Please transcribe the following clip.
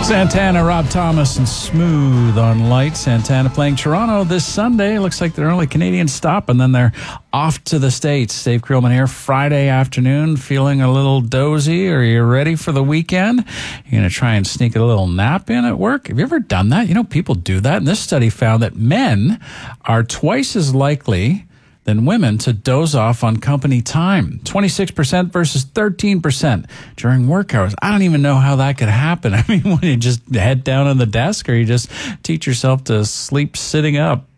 Santana, Rob Thomas, and Smooth on Light. Santana playing Toronto this Sunday. Looks like their only Canadian stop, and then they're off to the States. Dave Krillman here, Friday afternoon, feeling a little dozy. Are you ready for the weekend? You're going to try and sneak a little nap in at work? Have you ever done that? You know, people do that, and this study found that men are twice as likely than women to doze off on company time. 26% versus 13% during work hours. I don't even know how that could happen. I mean, when you just head down on the desk, or you just teach yourself to sleep sitting up.